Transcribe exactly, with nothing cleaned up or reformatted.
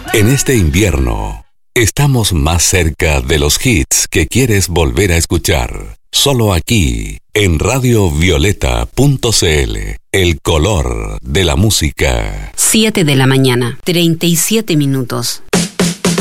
En este invierno, estamos más cerca de los hits que quieres volver a escuchar. Solo aquí, en radio violeta punto c l, el color de la música. siete de la mañana, treinta y siete minutos.